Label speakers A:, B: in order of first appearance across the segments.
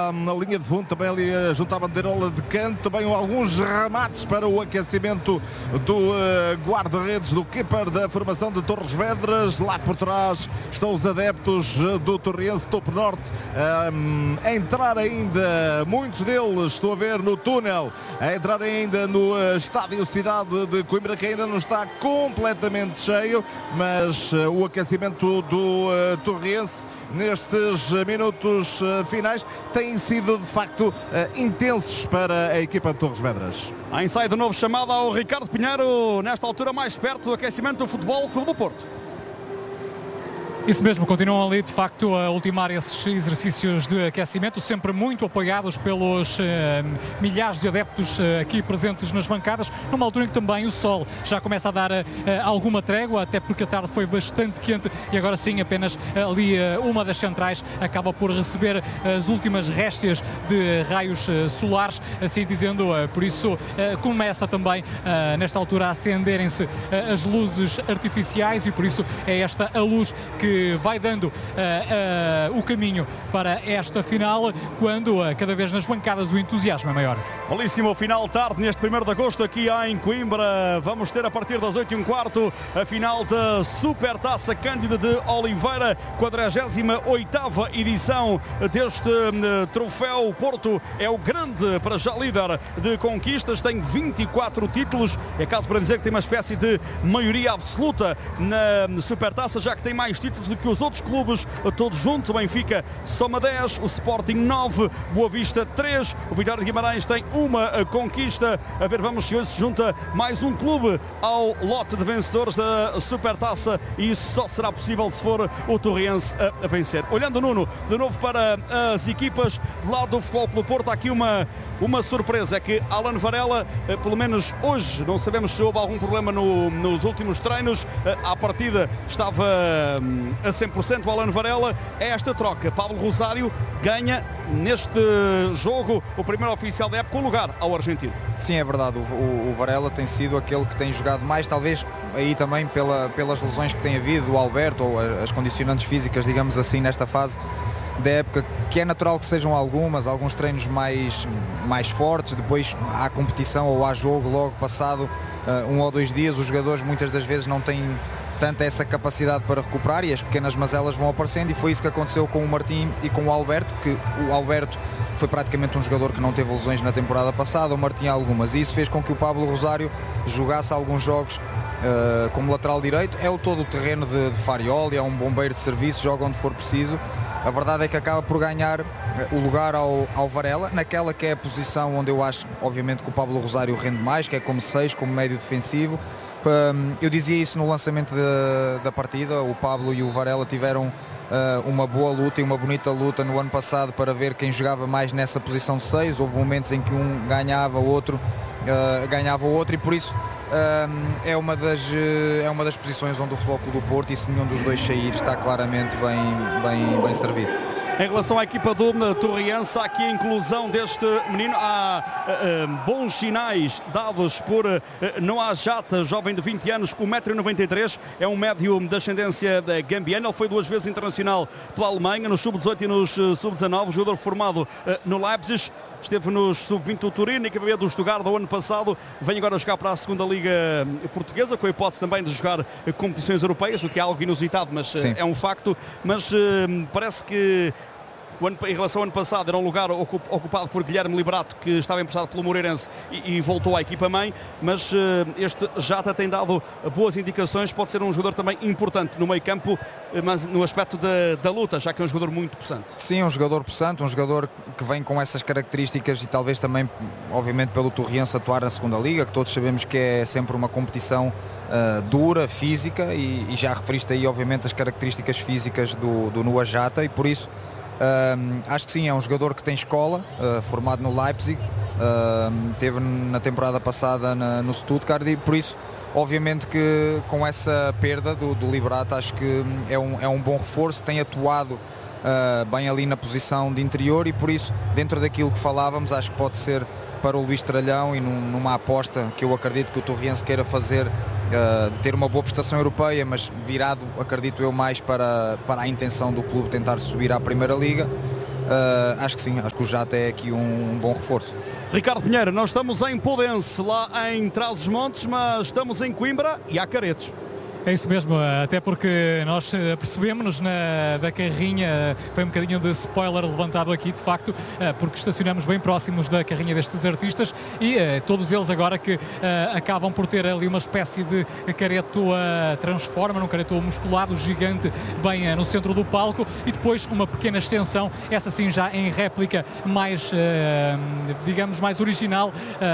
A: na linha de fundo, também ali junto à bandeirola de canto, também alguns remates para o aquecimento do guarda-redes, do keeper da formação de Torres Vedras. Lá por trás estão os adeptos do Torriense Topo Norte a entrar ainda, muitos deles estou a ver no túnel, a entrar ainda no estádio Cidade de Coimbra, que ainda não está completamente cheio, mas o aquecimento do Torriense nestes minutos finais têm sido de facto intensos para a equipa de Torres Vedras.
B: A ensaio de novo chamada ao Ricardo Pinheiro, nesta altura mais perto do aquecimento do Futebol Clube do Porto.
C: Isso mesmo, continuam ali de facto a ultimar esses exercícios de aquecimento, sempre muito apoiados pelos milhares de adeptos aqui presentes nas bancadas, numa altura em que também o sol já começa a dar alguma trégua, até porque a tarde foi bastante quente e agora sim apenas ali uma das centrais acaba por receber as últimas réstias de raios solares, assim dizendo, por isso começa também nesta altura a acenderem-se as luzes artificiais e por isso é esta a luz que vai dando o caminho para esta final, quando cada vez nas bancadas o entusiasmo é maior.
B: Belíssimo final tarde neste 1º de agosto aqui em Coimbra. Vamos ter a partir das 8h15 a final da Supertaça Cândido de Oliveira, 48ª edição deste troféu. O Porto é o grande, para já líder de conquistas, tem 24 títulos, é caso para dizer que tem uma espécie de maioria absoluta na Supertaça, já que tem mais títulos do que os outros clubes todos juntos. O Benfica soma 10, o Sporting 9, Boa Vista 3, o Vitória de Guimarães tem uma conquista. A ver, vamos se hoje se junta mais um clube ao lote de vencedores da Supertaça, e isso só será possível se for o Torriense a vencer. Olhando, Nuno, de novo para as equipas do lado do Futebol Clube do Porto, há aqui uma surpresa, é que Alan Varela, pelo menos hoje, não sabemos se houve algum problema nos últimos treinos, à partida estava a 100% o Alan Varela. É esta troca, Pablo Rosário ganha neste jogo o primeiro oficial da época, o lugar ao argentino.
D: Sim, é verdade, o Varela tem sido aquele que tem jogado mais, talvez aí também pelas lesões que tem havido, o Alberto, ou as condicionantes físicas, digamos assim, nesta fase da época, que é natural que sejam alguns treinos mais fortes, depois há competição ou há jogo logo passado 1 ou 2 dias, os jogadores muitas das vezes não têm tanta essa capacidade para recuperar e as pequenas mazelas vão aparecendo, e foi isso que aconteceu com o Martim e com o Alberto, que o Alberto foi praticamente um jogador que não teve lesões na temporada passada, o Martim algumas, e isso fez com que o Pablo Rosário jogasse alguns jogos como lateral direito. É o todo o terreno de Farioli, é um bombeiro de serviço, joga onde for preciso. A verdade é que acaba por ganhar o lugar ao Varela, naquela que é a posição onde eu acho, obviamente, que o Pablo Rosário rende mais, que é como 6, como médio defensivo. Eu dizia isso no lançamento da partida, o Pablo e o Varela tiveram uma boa luta e uma bonita luta no ano passado para ver quem jogava mais nessa posição de 6. Houve momentos em que um ganhava o outro, e por isso é uma das posições onde o Futebol Clube do Porto, e se nenhum dos dois sair, está claramente bem servido.
B: Em relação à equipa do Torriense, há aqui a inclusão deste menino. Há bons sinais dados por Noah Jata, jovem de 20 anos, com 1,93 m, é um médio de ascendência gambiana. Ele foi 2 vezes internacional pela Alemanha, no sub-18 e nos sub-19, jogador formado no Leipzig, esteve nos sub-20 do Turino, equipa B do Stuttgart do ano passado, vem agora jogar para a segunda Liga Portuguesa, com a hipótese também de jogar competições europeias, o que é algo inusitado, mas é um facto. Mas parece que em relação ao ano passado era um lugar ocupado por Guilherme Liberato, que estava emprestado pelo Moreirense e voltou à equipa-mãe, mas este Jata tem dado boas indicações, pode ser um jogador também importante no meio campo, mas no aspecto da luta, já que é um jogador muito possante.
D: Sim, um jogador possante, um jogador que vem com essas características e talvez também, obviamente, pelo Torriense atuar na segunda Liga, que todos sabemos que é sempre uma competição dura, física, e já referiste aí, obviamente, as características físicas do Noah Jata, e por isso acho que sim, é um jogador que tem escola, formado no Leipzig, teve na temporada passada no Stuttgart, e por isso, obviamente, que com essa perda do Liberato, acho que é um bom reforço, tem atuado bem ali na posição de interior, e por isso, dentro daquilo que falávamos, acho que pode ser para o Luís Tralhão, e numa aposta que eu acredito que o Torriense queira fazer, de ter uma boa prestação europeia, mas virado, acredito eu, mais para a intenção do clube tentar subir à Primeira Liga. acho que sim, acho que o Jato é aqui um bom reforço.
B: Ricardo Pinheiro, nós estamos em Podense, lá em Trás-os-Montes, mas estamos em Coimbra e há Caretos.
C: É isso mesmo, até porque nós percebemos-nos da carrinha, foi um bocadinho de spoiler levantado aqui, de facto, porque estacionamos bem próximos da carrinha destes artistas e todos eles agora que acabam por ter ali uma espécie de careto transformer, um careto musculado gigante bem no centro do palco e depois uma pequena extensão, essa sim já em réplica mais, digamos, mais original,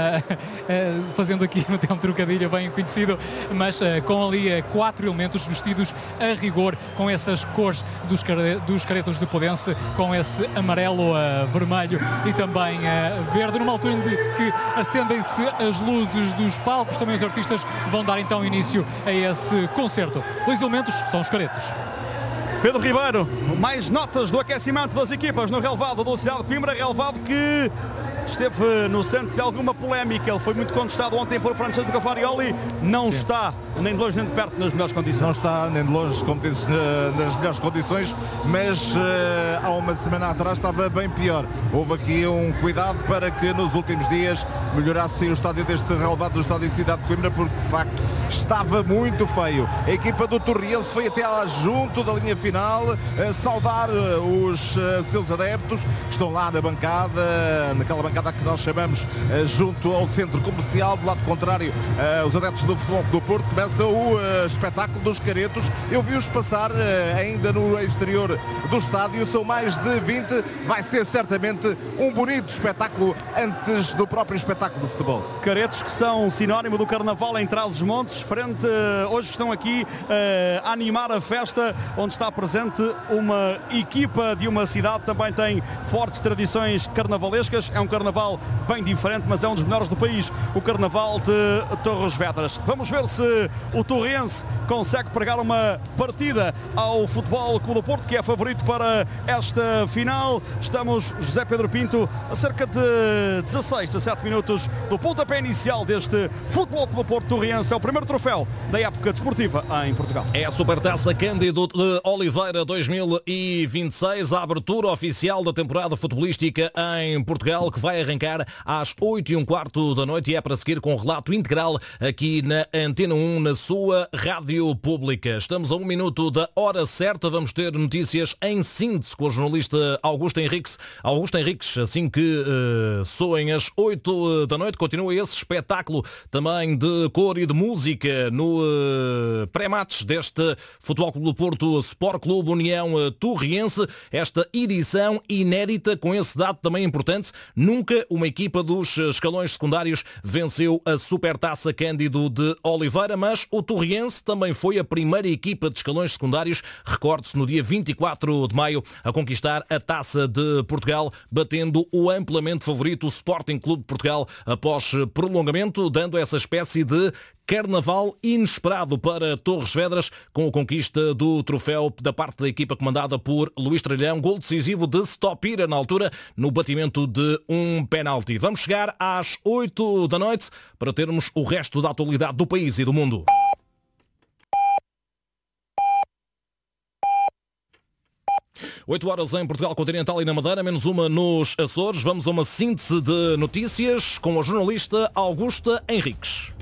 C: fazendo aqui um trocadilho bem conhecido, mas com ali 4 elementos vestidos a rigor com essas cores dos caretos de Podense, com esse amarelo, vermelho e também verde, numa altura em que acendem-se as luzes dos palcos. Também os artistas vão dar então início a esse concerto. 2 elementos são os caretos.
B: Pedro Ribeiro, mais notas do aquecimento das equipas no relevado da cidade de Coimbra, relevado que esteve no centro de alguma polémica. Ele foi muito contestado ontem por Francesco Farioli. Não está nem de longe nem de perto nas melhores condições.
A: Não está nem de longe, como dizes, nas melhores condições, mas há uma semana atrás estava bem pior. Houve aqui um cuidado para que nos últimos dias melhorasse o estádio deste relevado do estádio de Cidade de Coimbra, porque de facto estava muito feio. A equipa do Torriense foi até lá junto da linha final saudar os seus adeptos que estão lá na bancada, naquela bancada que nós chamamos junto ao centro comercial. Do lado contrário, os adeptos do Futebol do Porto. Começa o espetáculo dos caretos. Eu vi-os passar ainda no exterior do estádio, são mais de 20. Vai ser certamente um bonito espetáculo antes do próprio espetáculo de futebol.
B: Caretos que são sinónimo do Carnaval em Trás-os-Montes, frente hoje que estão aqui a animar a festa, onde está presente uma equipa de uma cidade, também tem fortes tradições carnavalescas. É um carnaval bem diferente, mas é um dos melhores do país, o Carnaval de Torres Vedras. Vamos ver se o Torrense consegue pregar uma partida ao Futebol Clube do Porto, que é favorito para esta final. Estamos, José Pedro Pinto, a cerca de 16, 17 minutos do pontapé inicial deste Futebol Clube do Porto Torrense. É o primeiro troféu da época desportiva em Portugal.
E: É a Supertaça Cândido de Oliveira 2026, a abertura oficial da temporada futebolística em Portugal, que vai arrancar às 8h15 da noite e é para seguir com um relato integral aqui na Antena 1, na sua rádio pública. Estamos a 1 minuto da hora certa, vamos ter notícias em síntese com o jornalista Augusto Henriques. Augusto Henriques, assim que soem as 8 da noite, continua esse espetáculo também de cor e de música no pré-match deste Futebol Clube do Porto Sport Clube União Torriense. Esta edição inédita, com esse dado também importante: nunca uma equipa dos escalões secundários venceu a Supertaça Cândido de Oliveira, mas o Torriense também foi a primeira equipa de escalões secundários, recorde-se, no dia 24 de maio, a conquistar a Taça de Portugal, batendo o amplamente favorito, o Sporting Clube de Portugal, após prolongamento, dando essa espécie de carnaval inesperado para Torres Vedras, com a conquista do troféu da parte da equipa comandada por Luís Tralhão, gol decisivo de Stopira na altura, no batimento de um penalti. Vamos chegar às 8 da noite para termos o resto da atualidade do país e do mundo. Oito horas em Portugal Continental e na Madeira, menos uma nos Açores. Vamos a uma síntese de notícias com a jornalista Augusta Henriques.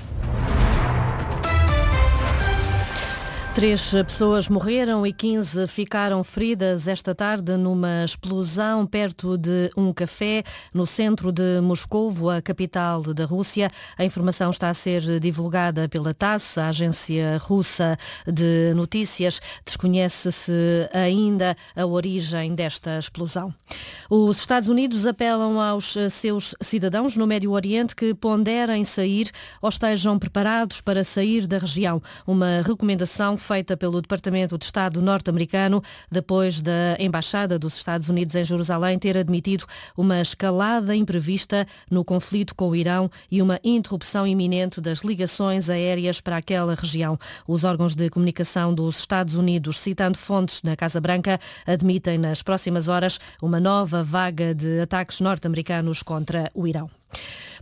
F: 3 pessoas morreram e 15 ficaram feridas esta tarde numa explosão perto de um café no centro de Moscovo, a capital da Rússia. A informação está a ser divulgada pela TASS, a agência russa de notícias. Desconhece-se ainda a origem desta explosão. Os Estados Unidos apelam aos seus cidadãos no Médio Oriente que ponderem sair ou estejam preparados para sair da região. Uma recomendação feita pelo Departamento de Estado norte-americano depois da Embaixada dos Estados Unidos em Jerusalém ter admitido uma escalada imprevista no conflito com o Irão e uma interrupção iminente das ligações aéreas para aquela região. Os órgãos de comunicação dos Estados Unidos, citando fontes na Casa Branca, admitem nas próximas horas uma nova vaga de ataques norte-americanos contra o Irão.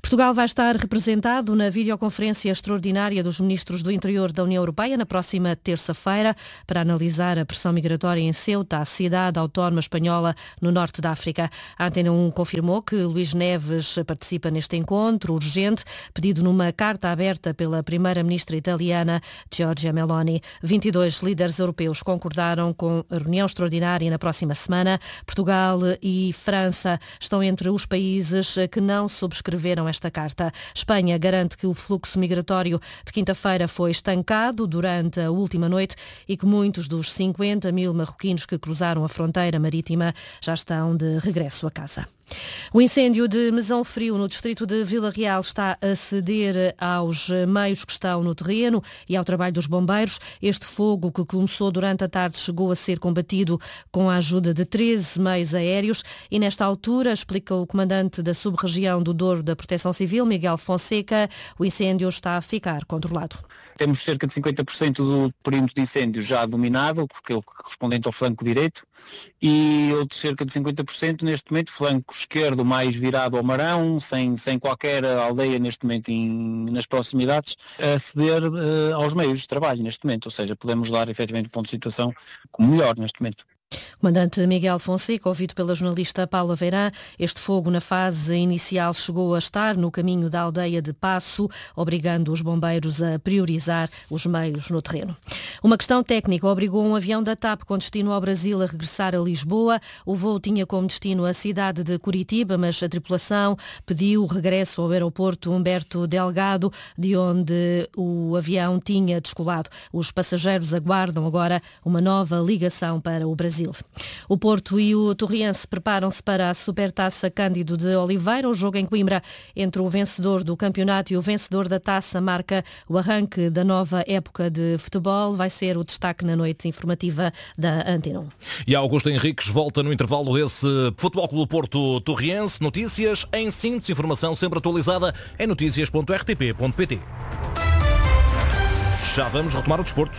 F: Portugal vai estar representado na videoconferência extraordinária dos ministros do Interior da União Europeia na próxima terça-feira para analisar a pressão migratória em Ceuta, a cidade autónoma espanhola no norte da África. A Antena 1 confirmou que Luís Neves participa neste encontro urgente, pedido numa carta aberta pela primeira-ministra italiana Giorgia Meloni. 22 líderes europeus concordaram com a reunião extraordinária na próxima semana. Portugal e França estão entre os países que não subscreveram esta carta. Espanha garante que o fluxo migratório de quinta-feira foi estancado durante a última noite e que muitos dos 50 mil marroquinos que cruzaram a fronteira marítima já estão de regresso a casa. O incêndio de Mesão Frio, no distrito de Vila Real, está a ceder aos meios que estão no terreno e ao trabalho dos bombeiros. Este fogo, que começou durante a tarde, chegou a ser combatido com a ajuda de 13 meios aéreos e, nesta altura, explica o comandante da sub-região do Douro da Proteção Civil, Miguel Fonseca, o incêndio está a ficar controlado.
G: Temos cerca de 50% do perímetro de incêndio já dominado, porque é o correspondente ao flanco direito, e outro cerca de 50% neste momento flanco esquerdo mais virado ao Marão, sem qualquer aldeia neste momento nas proximidades, a ceder aos meios de trabalho neste momento, ou seja, podemos dar efetivamente o ponto de situação como melhor neste momento.
F: Comandante Miguel Fonseca, ouvido pela jornalista Paula Veirã, este fogo na fase inicial chegou a estar no caminho da aldeia de Passo, obrigando os bombeiros a priorizar os meios no terreno. Uma questão técnica obrigou um avião da TAP com destino ao Brasil a regressar a Lisboa. O voo tinha como destino a cidade de Curitiba, mas a tripulação pediu o regresso ao aeroporto Humberto Delgado, de onde o avião tinha descolado. Os passageiros aguardam agora uma nova ligação para o Brasil. O Porto e o Torriense preparam-se para a Supertaça Cândido de Oliveira. O jogo em Coimbra entre o vencedor do campeonato e o vencedor da taça marca o arranque da nova época de futebol. Vai ser o destaque na noite informativa da Antena 1.
E: E Augusto Henriques volta no intervalo desse Futebol Clube Porto Torriense. Notícias em síntese, informação sempre atualizada em noticias.rtp.pt. Já vamos retomar o desporto.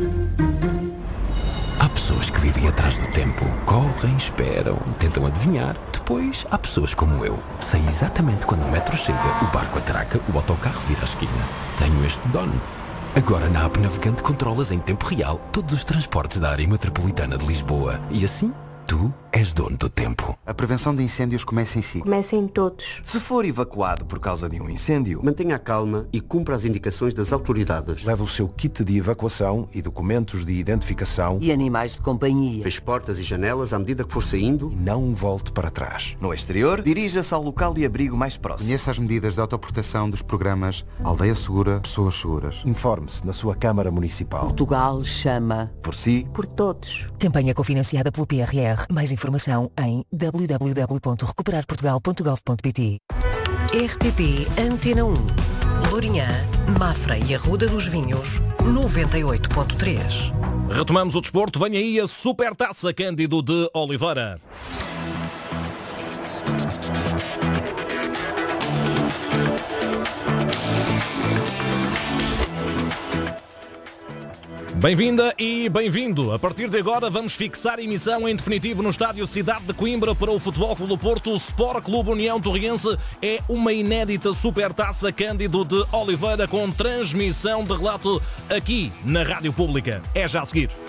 H: Há pessoas que vivem atrás do tempo, correm, esperam, tentam adivinhar. Depois há pessoas como eu. Sei exatamente quando o metro chega, o barco atraca, o autocarro vira à esquina. Tenho este dono. Agora na app Navegante controlas em tempo real todos os transportes da área metropolitana de Lisboa. E assim, tu és dono do tempo.
I: A prevenção de incêndios começa em si.
J: Começa em todos.
K: Se for evacuado por causa de um incêndio,
L: mantenha a calma e cumpra as indicações das autoridades.
M: Leve o seu kit de evacuação e documentos de identificação.
N: E animais de companhia.
L: Feche portas e janelas à medida que for saindo.
M: E não volte para trás.
K: No exterior, dirija-se ao local de abrigo mais próximo.
I: Conheça as medidas de autoproteção dos programas Aldeia Segura, Pessoas Seguras.
M: Informe-se na sua Câmara Municipal.
N: Portugal chama.
K: Por si.
J: Por todos.
O: Campanha cofinanciada pelo PRR. Mais informação em www.recuperarportugal.gov.pt. RTP Antena 1. Lourinhã, Mafra e Arruda dos Vinhos, 98.3.
E: Retomamos o desporto. Vem aí a Supertaça Cândido de Oliveira. Bem-vinda e bem-vindo. A partir de agora vamos fixar a emissão em definitivo no estádio Cidade de Coimbra para o Futebol Clube do Porto. O Sport Clube União Torriense é uma inédita Supertaça Cândido de Oliveira com transmissão de relato aqui na Rádio Pública. É já a seguir.